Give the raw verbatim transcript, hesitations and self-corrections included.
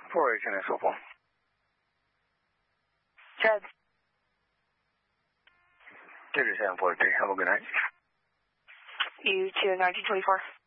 four eight, ten four. Chad. thirty-seven forty-three. Have a good night. You too, nineteen twenty-four.